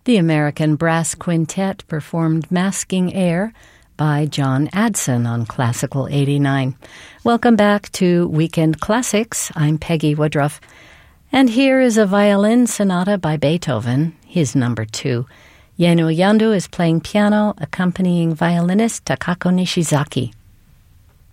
The American Brass Quintet performed Masking Air by John Adson on Classical 89. Welcome back to Weekend Classics. I'm Peggy Woodruff. And here is a violin sonata by Beethoven, his number 2. Yeno Yando is playing piano, accompanying violinist Takako Nishizaki.